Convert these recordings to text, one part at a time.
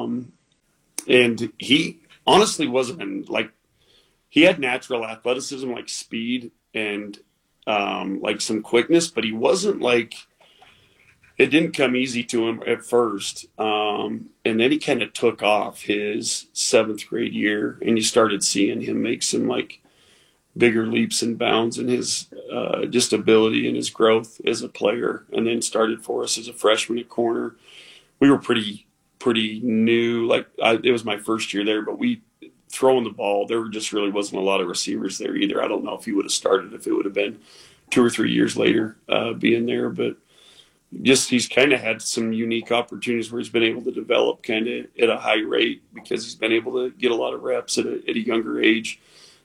And he honestly wasn't he had natural athleticism, like speed and like some quickness, but he wasn't it didn't come easy to him at first. And then he kind of took off his seventh grade year, and you started seeing him make some bigger leaps and bounds in his just ability and his growth as a player. And then started for us as a freshman at corner. We were pretty new. It was my first year there, but we throwing the ball, there just really wasn't a lot of receivers there either. I don't know if he would have started if it would have been 2 or 3 years later being there, but just he's kind of had some unique opportunities where he's been able to develop kind of at a high rate because he's been able to get a lot of reps at a younger age.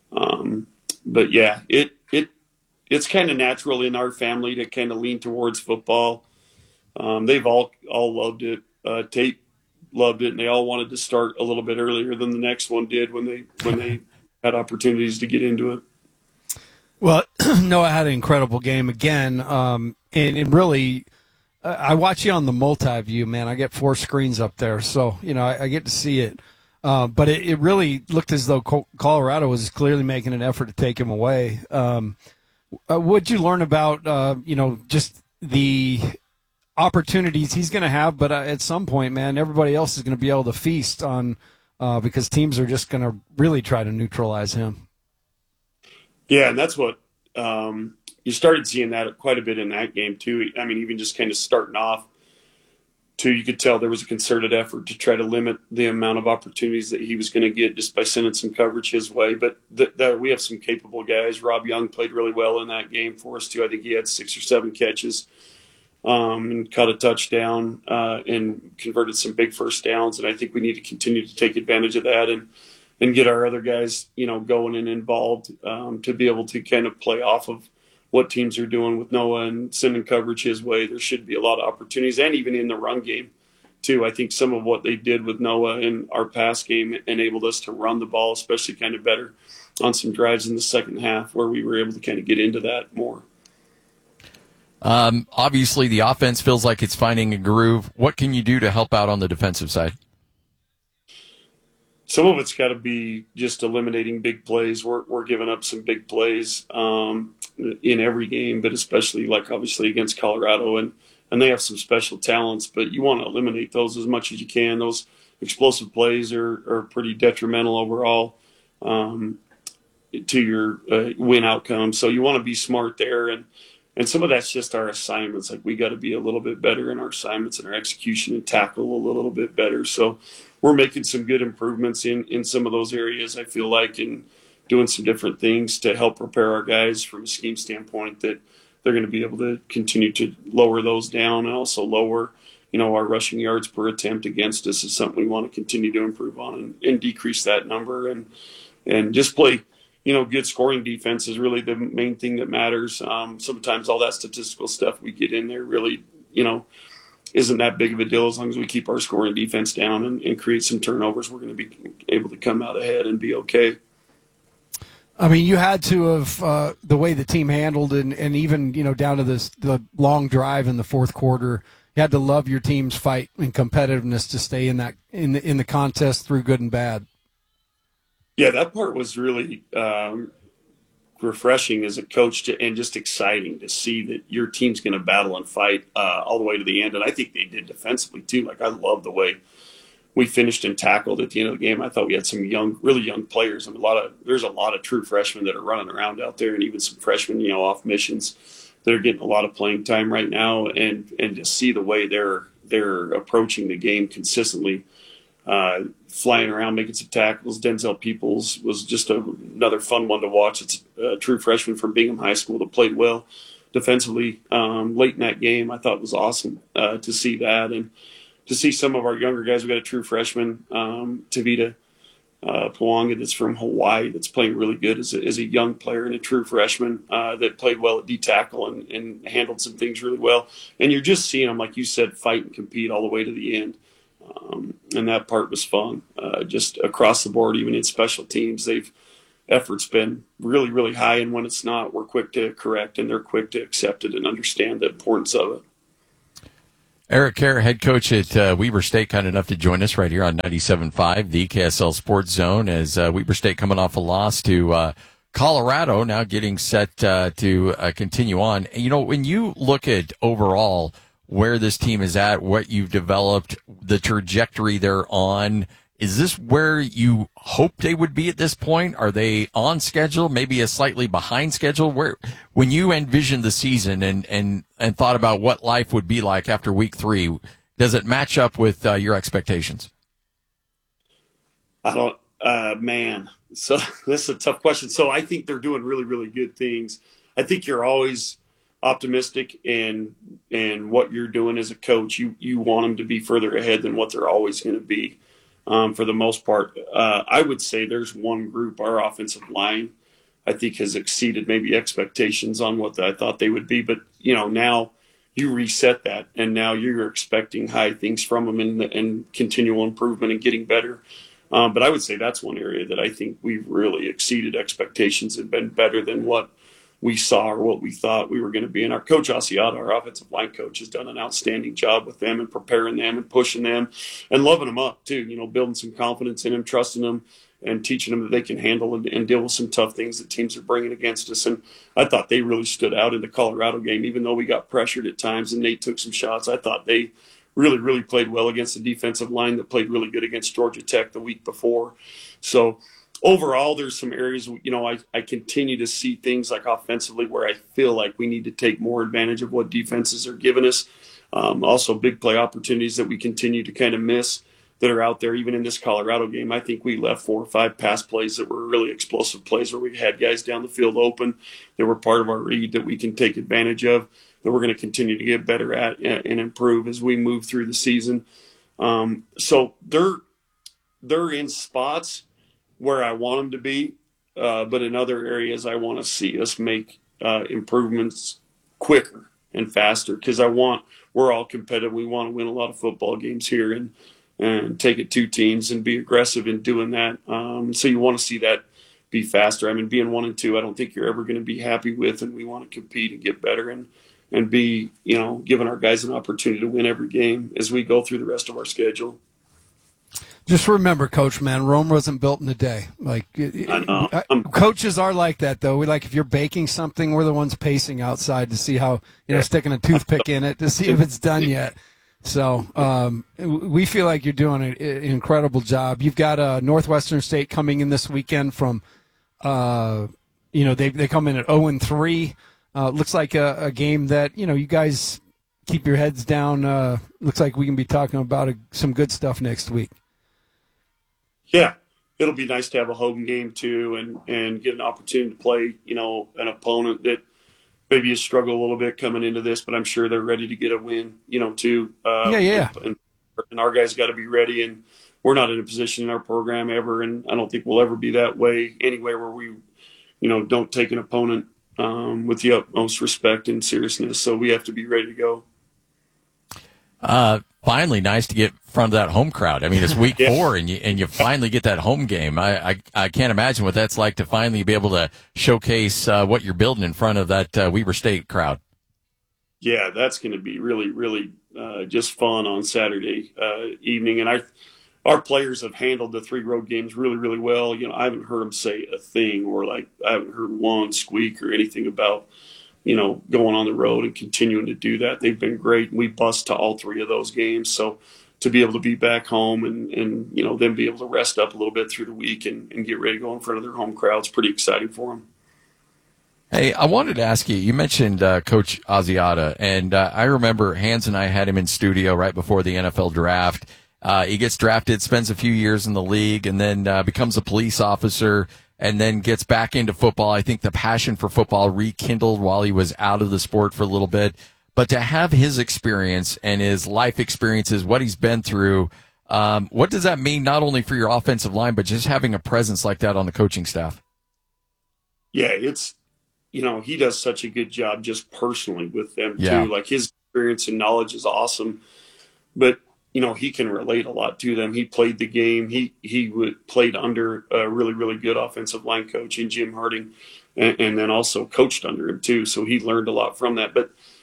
But yeah, it's kind of natural in our family to kind of lean towards football. They've all loved it. Tate loved it, and they all wanted to start a little bit earlier than the next one did when they had opportunities to get into it. Well, Noah had an incredible game again, and really, I watch you on the multi-view, man. I get 4 screens up there, so I get to see it. But it really looked as though Colorado was clearly making an effort to take him away. What'd you learn about just the opportunities he's going to have? But at some point, man, everybody else is going to be able to feast on because teams are just going to really try to neutralize him. Yeah, and that's what you started seeing that quite a bit in that game too. I mean, even just kind of starting off, you could tell there was a concerted effort to try to limit the amount of opportunities that he was going to get just by sending some coverage his way. But we have some capable guys. Rob Young played really well in that game for us too. I think he had 6 or 7 catches and caught a touchdown and converted some big first downs. And I think we need to continue to take advantage of that and get our other guys, going and involved to be able to kind of play off of what teams are doing with Noah and sending coverage his way. There should be a lot of opportunities, and even in the run game too. I think some of what they did with Noah in our pass game enabled us to run the ball, especially kind of better on some drives in the second half where we were able to kind of get into that more. Obviously, the offense feels like it's finding a groove. What can you do to help out on the defensive side? Some of it's got to be just eliminating big plays. We're giving up some big plays in every game, but especially obviously against Colorado, and they have some special talents. But you want to eliminate those as much as you can. Those explosive plays are pretty detrimental overall to your win outcome. So you want to be smart there, and some of that's just our assignments. We got to be a little bit better in our assignments and our execution and tackle a little bit better. So we're making some good improvements in some of those areas, I feel like, and doing some different things to help prepare our guys from a scheme standpoint that they're going to be able to continue to lower those down and also lower, our rushing yards per attempt against us is something we want to continue to improve on and decrease that number and just play, good scoring defense is really the main thing that matters. Sometimes all that statistical stuff we get in there really, isn't that big of a deal as long as we keep our scoring defense down and create some turnovers. We're going to be able to come out ahead and be okay. I mean, you had to have the way the team handled and even down to the long drive in the fourth quarter. You had to love your team's fight and competitiveness to stay in the contest through good and bad. Yeah, that part was really refreshing as a coach and just exciting to see that your team's going to battle and fight all the way to the end. And I think they did defensively too. I love the way we finished and tackled at the end of the game. I thought we had some really young players. There's a lot of true freshmen that are running around out there, and even some freshmen, off missions that are getting a lot of playing time right now. And to see the way they're approaching the game consistently, flying around, making some tackles. Denzel Peoples was just another fun one to watch. It's a true freshman from Bingham High School that played well defensively late in that game. I thought it was awesome to see that. And to see some of our younger guys. We got a true freshman, Tavita Pawanga, that's from Hawaii, that's playing really good as a young player, and a true freshman that played well at D-tackle and handled some things really well. And you're just seeing them, like you said, fight and compete all the way to the end. And that part was fun, just across the board, even in special teams. Effort's been really, really high, and when it's not, we're quick to correct, and they're quick to accept it and understand the importance of it. Eric Kerr, head coach at Weber State, kind enough to join us right here on 97.5, the KSL Sports Zone, as Weber State coming off a loss to Colorado, now getting set to continue on. You know, when you look at overall where this team is at, what you've developed, the trajectory they're on, is this where you hoped they would be at this point? Are they on schedule, maybe a slightly behind schedule? Where, when you envisioned the season and thought about what life would be like after week 3, does it match up with your expectations? I don't, man. So this is a tough question. So I think they're doing really, really good things. I think you're always optimistic in what you're doing as a coach. You want them to be further ahead than what they're always going to be. For the most part, I would say there's one group, our offensive line, I think has exceeded maybe expectations on what I thought they would be. But, you know, now you reset that, and now you're expecting high things from them and continual improvement and getting better. But I would say that's one area that I think we've really exceeded expectations and been better than what we saw or what we thought we were going to be. And our coach Asiata, our offensive line coach, has done an outstanding job with them and preparing them and pushing them and loving them up too, you know, building some confidence in them, trusting them and teaching them that they can handle and deal with some tough things that teams are bringing against us. And I thought they really stood out in the Colorado game, even though we got pressured at times and Nate took some shots. I thought they really, really played well against the defensive line that played really good against Georgia Tech the week before. So overall, there's some areas, you know, I continue to see things like offensively where I feel like we need to take more advantage of what defenses are giving us. Also, big play opportunities that we continue to kind of miss that are out there. Even in this Colorado game, I think we left 4 or 5 pass plays that were really explosive plays where we had guys down the field open that were part of our read that we can take advantage of, that we're going to continue to get better at and improve as we move through the season. So they're in spots where I want them to be, but in other areas I want to see us make improvements quicker and faster, because we're all competitive. We want to win a lot of football games here and take it 2 teams and be aggressive in doing that. So you want to see that be faster. I mean, being 1 and 2, I don't think you're ever going to be happy with, and we want to compete and get better and be, you know, giving our guys an opportunity to win every game as we go through the rest of our schedule. Just remember, Coach, man, Rome wasn't built in a day. Like, coaches are like that, though. We like, if you're baking something, we're the ones pacing outside to see how, you know, sticking a toothpick in it to see if it's done yet. So we feel like you're doing an incredible job. You've got Northwestern State coming in this weekend from, you know, they come in at 0-3. Looks like a game that, you know, you guys keep your heads down. Looks like we can be talking about some good stuff next week. Yeah, it'll be nice to have a home game too, and get an opportunity to play, you know, an opponent that maybe has struggled a little bit coming into this, but I'm sure they're ready to get a win, you know, too. And our guys got to be ready, and we're not in a position in our program ever, and I don't think we'll ever be that way anywhere, where we, you know, don't take an opponent with the utmost respect and seriousness. So we have to be ready to go. Finally, nice to get in front of that home crowd. I mean, it's week 4 and you finally get that home game. I can't imagine what that's like to finally be able to showcase what you're building in front of that Weber State crowd. Yeah, that's going to be really, really just fun on Saturday evening. And our players have handled the 3 road games really, really well. You know, I haven't heard them say a thing, or like I haven't heard one squeak or anything about, you know, going on the road and continuing to do that. They've been great. We bust to all 3 of those games. So to be able to be back home and you know, then be able to rest up a little bit through the week and get ready to go in front of their home crowd's pretty exciting for them. Hey, I wanted to ask you, you mentioned Coach Asiata, and I remember Hans and I had him in studio right before the NFL draft. He gets drafted, spends a few years in the league, and then becomes a police officer, and then gets back into football. I think the passion for football rekindled while he was out of the sport for a little bit. But to have his experience and his life experiences, what he's been through, what does that mean not only for your offensive line, but just having a presence like that on the coaching staff? Yeah, it's, you know, he does such a good job just personally with them too. Like, his experience and knowledge is awesome, but you know, he can relate a lot to them. He played the game. He played under a really, really good offensive line coach in Jim Harding, and then also coached under him too. So he learned a lot from that. But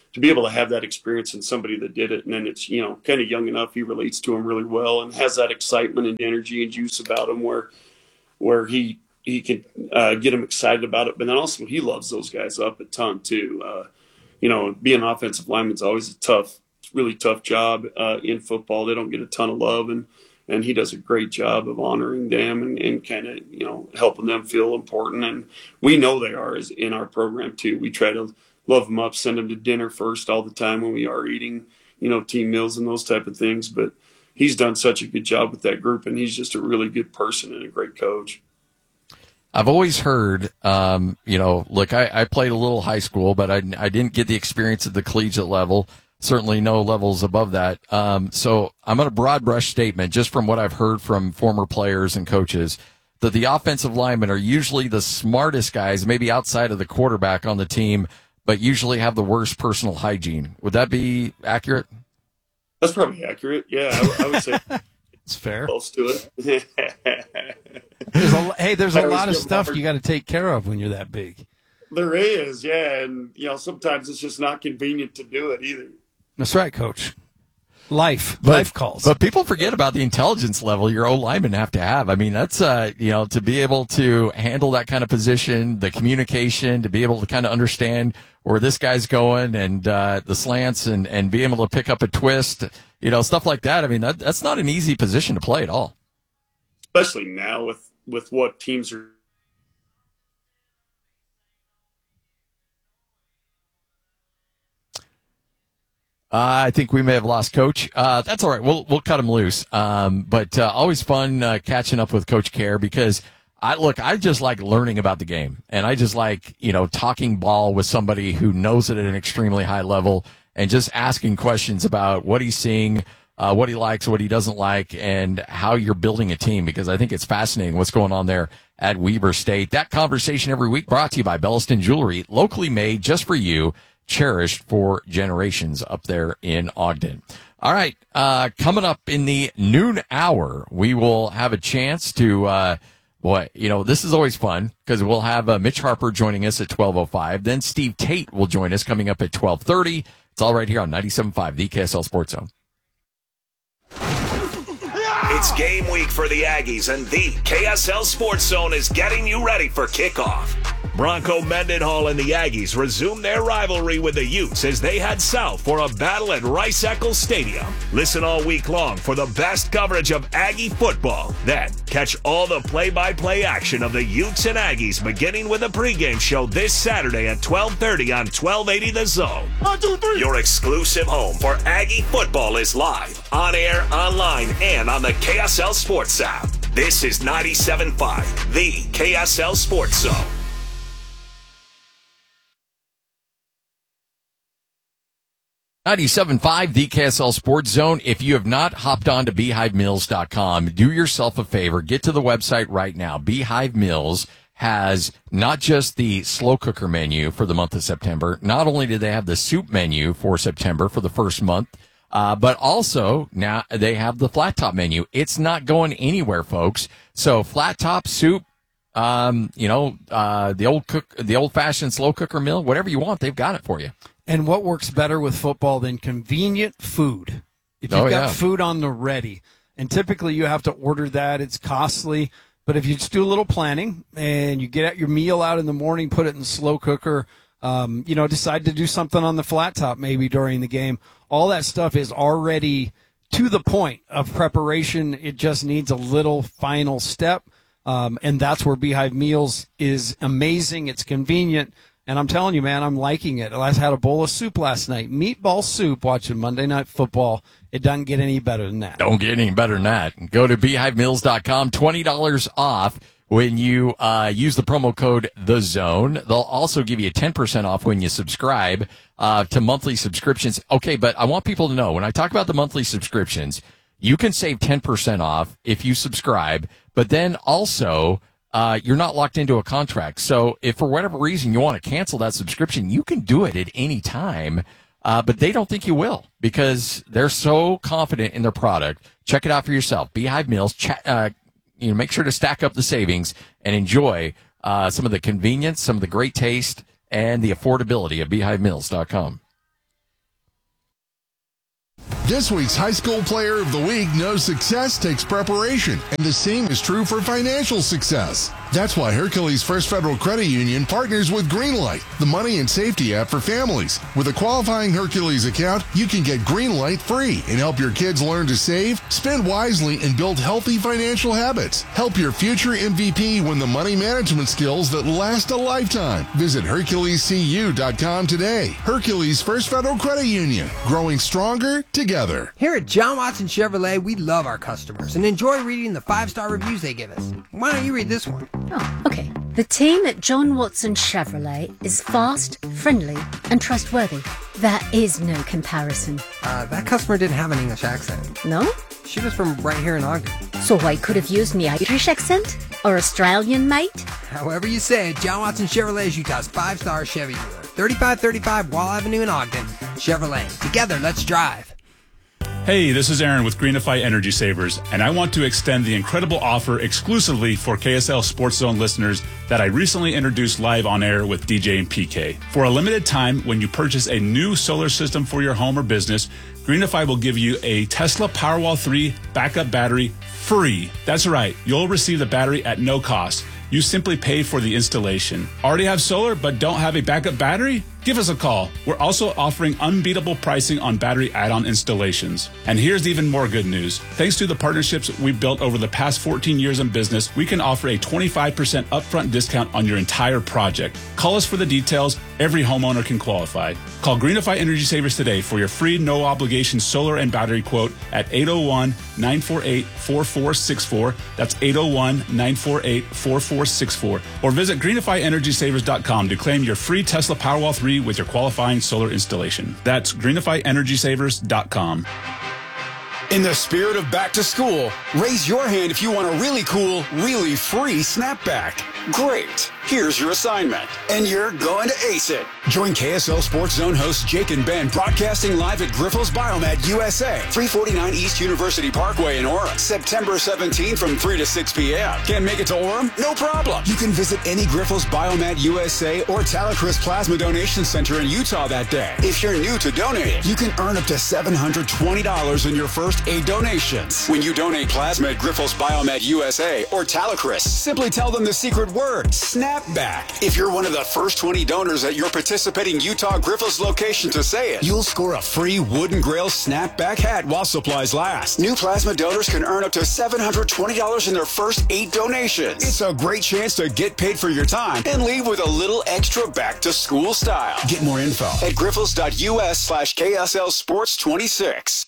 to be able to have that experience in somebody that did it, and then it's, you know, kind of young enough, he relates to him really well and has that excitement and energy and juice about him where he can get him excited about it. But then also he loves those guys up a ton too. You know, being an offensive lineman is always a really tough job in football. They don't get a ton of love, and he does a great job of honoring them and kind of, you know, helping them feel important. And we know they are in our program too. We try to love them up, send them to dinner first all the time when we are eating, you know, team meals and those type of things. But he's done such a good job with that group, and he's just a really good person and a great coach. I've always heard, you know, look, I played a little high school, but I didn't get the experience at the collegiate level. Certainly no levels above that. So I'm on a broad brush statement, just from what I've heard from former players and coaches, that the offensive linemen are usually the smartest guys, maybe outside of the quarterback on the team, but usually have the worst personal hygiene. Would that be accurate? That's probably accurate. Yeah, I would say it's fair. Close to it. There's a lot of stuff you got to take care of when you're that big. There is, yeah, and you know, sometimes it's just not convenient to do it either. That's right, Coach. Life calls. But people forget about the intelligence level your O-linemen have to have. I mean, that's, you know, to be able to handle that kind of position, the communication, to be able to kind of understand where this guy's going and the slants and be able to pick up a twist, you know, stuff like that. I mean, that's not an easy position to play at all. Especially now with what teams are. I think we may have lost Coach. That's all right. We'll cut him loose. But always fun catching up with Coach Care, because I just like learning about the game, and I just like, you know, talking ball with somebody who knows it at an extremely high level and just asking questions about what he's seeing, what he likes, what he doesn't like, and how you're building a team, because I think it's fascinating what's going on there at Weber State. That conversation every week brought to you by Belliston Jewelry, locally made just for you, cherished for generations up there in Ogden. All right, coming up in the noon hour, we will have a chance to, this is always fun, because we'll have Mitch Harper joining us at 12:05. Then Steve Tate will join us coming up at 12:30. It's all right here on 97.5, the KSL Sports Zone. It's game week for the Aggies, and the KSL Sports Zone is getting you ready for kickoff. Bronco Mendenhall and the Aggies resume their rivalry with the Utes as they head south for a battle at Rice-Eccles Stadium. Listen all week long for the best coverage of Aggie football. Then catch all the play-by-play action of the Utes and Aggies, beginning with a pregame show this Saturday at 12:30 on 1280 The Zone. 1, 2, 3. Your exclusive home for Aggie football is live, on air, online, and on the KSL Sports app. This is 97.5, the KSL Sports Zone. 97.5, the KSL Sports Zone. If you have not hopped on to BeehiveMeals.com, do yourself a favor. Get to the website right now. Beehive Meals has not just the slow cooker menu for the month of September. Not only do they have the soup menu for September for the first month, but also now they have the flat top menu. It's not going anywhere, folks. So flat top soup, the old fashioned slow cooker meal, whatever you want, they've got it for you. And what works better with football than convenient food? If you've got food on the ready, and typically you have to order that, it's costly. But if you just do a little planning and you get your meal out in the morning, put it in the slow cooker, decide to do something on the flat top maybe during the game, all that stuff is already to the point of preparation. It just needs a little final step. And that's where Beehive Meals is amazing. It's convenient. And I'm telling you, man, I'm liking it. I had a bowl of soup last night. Meatball soup watching Monday Night Football. It doesn't get any better than that. Don't get any better than that. Go to BeehiveMeals.com. $20 off when you use the promo code THEZONE. They'll also give you 10% off when you subscribe to monthly subscriptions. Okay, but I want people to know, when I talk about the monthly subscriptions, you can save 10% off if you subscribe, but then also you're not locked into a contract. So if for whatever reason you want to cancel that subscription, you can do it at any time. But they don't think you will, because they're so confident in their product. Check it out for yourself. Beehive Meals. Make sure to stack up the savings and enjoy some of the convenience, some of the great taste, and the affordability of BeehiveMeals.com. This week's High School Player of the Week knows success takes preparation, and the same is true for financial success. That's why Hercules First Federal Credit Union partners with Greenlight, the money and safety app for families. With a qualifying Hercules account, you can get Greenlight free and help your kids learn to save, spend wisely, and build healthy financial habits. Help your future MVP win the money management skills that last a lifetime. Visit HerculesCU.com today. Hercules First Federal Credit Union, growing stronger together. Here at John Watson Chevrolet, we love our customers and enjoy reading the 5-star reviews they give us. Why don't you read this one? Oh, okay. The team at John Watson Chevrolet is fast, friendly, and trustworthy. There is no comparison. That customer didn't have an English accent. No? She was from right here in Ogden. So I could have used me Irish accent? Or Australian, mate? However you say it, John Watson Chevrolet is Utah's 5-star Chevy dealer. 3535 Wall Avenue in Ogden. Chevrolet. Together, let's drive. Hey, this is Aaron with Greenify Energy Savers, and I want to extend the incredible offer exclusively for KSL Sports Zone listeners that I recently introduced live on air with DJ and PK. For a limited time, when you purchase a new solar system for your home or business, Greenify will give you a Tesla Powerwall 3 backup battery free. That's right, you'll receive the battery at no cost. You simply pay for the installation. Already have solar but don't have a backup battery? Give us a call. We're also offering unbeatable pricing on battery add-on installations. And here's even more good news. Thanks to the partnerships we've built over the past 14 years in business, we can offer a 25% upfront discount on your entire project. Call us for the details. Every homeowner can qualify. Call Greenify Energy Savers today for your free no-obligation solar and battery quote at 801-948-4464. That's 801-948-4464. Or visit greenifyenergysavers.com to claim your free Tesla Powerwall 3 with your qualifying solar installation. That's greenifyenergysavers.com. In the spirit of back to school, raise your hand if you want a really cool, really free snapback. Great. Here's your assignment. And you're going to ace it. Join KSL Sports Zone hosts Jake and Ben broadcasting live at Grifols Biomed USA, 349 East University Parkway in Orem, September 17th from 3 to 6 p.m. Can't make it to Orem? No problem. You can visit any Grifols Biomed USA or Talacris Plasma Donation Center in Utah that day. If you're new to donating, you can earn up to $720 in your first 8 donations. When you donate plasma at Grifols Biomed USA or Talacris, simply tell them the secret word, snapback. If you're one of the first 20 donors at your participating Utah Grifols location to say it, you'll score a free Wooden Grail snapback hat while supplies last. New plasma donors can earn up to $720 in their first 8 donations. It's a great chance to get paid for your time and leave with a little extra back to school style. Get more info at grifols.us/KSL Sports 26.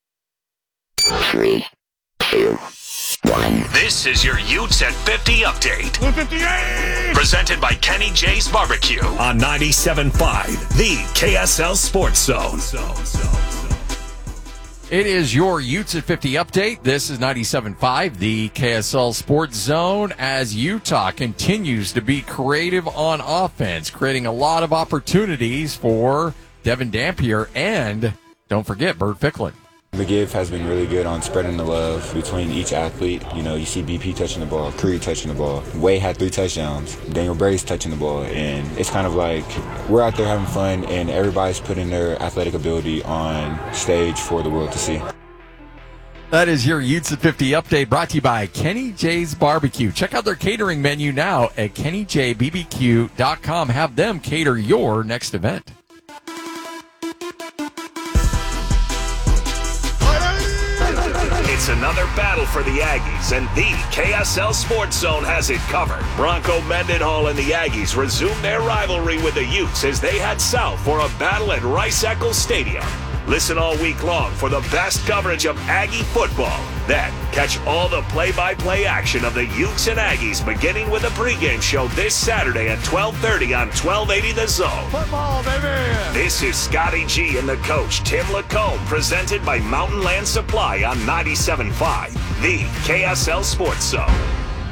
3, 2, 1. This is your Utes at 50 update. 58! Presented by Kenny J's Barbecue on 97.5, the KSL Sports Zone. It is your Utes at 50 update. This is 97.5, the KSL Sports Zone, as Utah continues to be creative on offense, creating a lot of opportunities for Devin Dampier and, don't forget, Bert Ficklin. McGiff has been really good on spreading the love between each athlete. You know, you see BP touching the ball, Curry touching the ball. Wade had 3 touchdowns. Daniel Brady's touching the ball. And it's kind of like we're out there having fun, and everybody's putting their athletic ability on stage for the world to see. That is your Utes at 50 update, brought to you by Kenny J's Barbecue. Check out their catering menu now at kennyjbbq.com. Have them cater your next event. It's another battle for the Aggies, and the KSL Sports Zone has it covered. Bronco Mendenhall and the Aggies resume their rivalry with the Utes as they head south for a battle at Rice-Eccles Stadium. Listen all week long for the best coverage of Aggie football. Then, catch all the play-by-play action of the Utes and Aggies beginning with a pregame show this Saturday at 12:30 on 1280 The Zone. Football, baby! This is Scotty G and the coach, Tim Lacombe, presented by Mountain Land Supply on 97.5, the KSL Sports Zone.